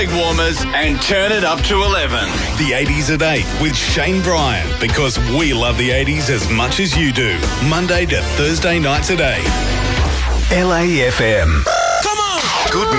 warmers and turn it up to 11. The 80s at 8 with Shane Bryan, because we love the 80s as much as you do. Monday to Thursday nights at 8. LAFM. Come on! Good